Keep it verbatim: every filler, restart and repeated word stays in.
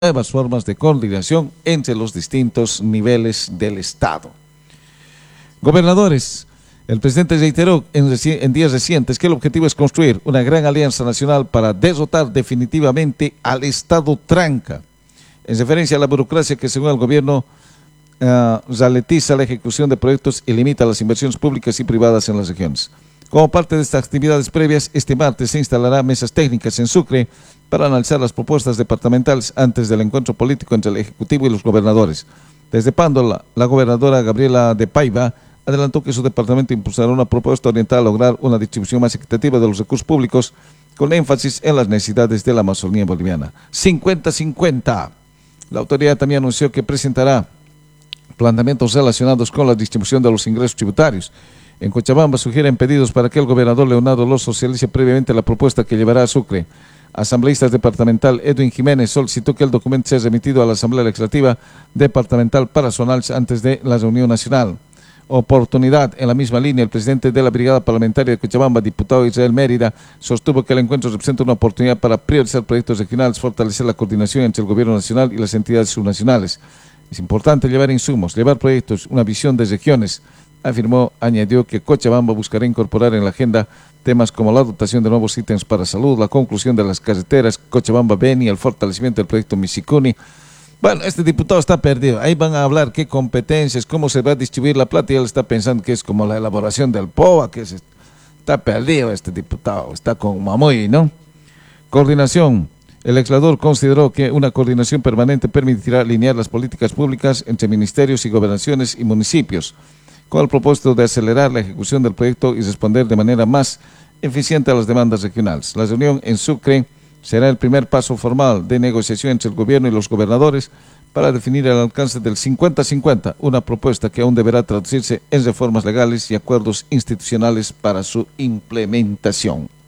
nuevas formas de coordinación entre los distintos niveles del Estado. Gobernadores, el presidente reiteró en, en días recientes que el objetivo es construir una gran alianza nacional para derrotar definitivamente al Estado tranca, en referencia a la burocracia que según el gobierno uh, ralentiza la ejecución de proyectos y limita las inversiones públicas y privadas en las regiones. Como parte de estas actividades previas, este martes se instalará mesas técnicas en Sucre para analizar las propuestas departamentales antes del encuentro político entre el Ejecutivo y los gobernadores. Desde Pándola, la gobernadora Gabriela de Paiva adelantó que su departamento impulsará una propuesta orientada a lograr una distribución más equitativa de los recursos públicos con énfasis en las necesidades de la Amazonía boliviana. cincuenta cincuenta. La autoridad también anunció que presentará planteamientos relacionados con la distribución de los ingresos tributarios. En Cochabamba sugieren pedidos para que el gobernador Leonardo Loz socialice previamente la propuesta que llevará a Sucre. Asambleísta departamental Edwin Jiménez solicitó que el documento sea remitido a la Asamblea Legislativa Departamental para su análisis antes de la reunión nacional. Oportunidad, en la misma línea, el presidente de la Brigada Parlamentaria de Cochabamba, diputado Israel Mérida, sostuvo que el encuentro representa una oportunidad para priorizar proyectos regionales, fortalecer la coordinación entre el gobierno nacional y las entidades subnacionales. Es importante llevar insumos, llevar proyectos, una visión de regiones. Afirmó, añadió que Cochabamba buscará incorporar en la agenda temas como la dotación de nuevos ítems para salud, la conclusión de las carreteras Cochabamba-Beni, el fortalecimiento del proyecto Misicuni. Bueno, este diputado está perdido. Ahí van a hablar qué competencias, cómo se va a distribuir la plata y él está pensando que es como la elaboración del P O A, que es, está perdido este diputado, está con Mamoy, ¿no? Coordinación. El legislador consideró que una coordinación permanente permitirá alinear las políticas públicas entre ministerios y gobernaciones y municipios, con el propósito de acelerar la ejecución del proyecto y responder de manera más eficiente a las demandas regionales. La reunión en Sucre será el primer paso formal de negociación entre el gobierno y los gobernadores para definir el alcance del cincuenta cincuenta, una propuesta que aún deberá traducirse en reformas legales y acuerdos institucionales para su implementación.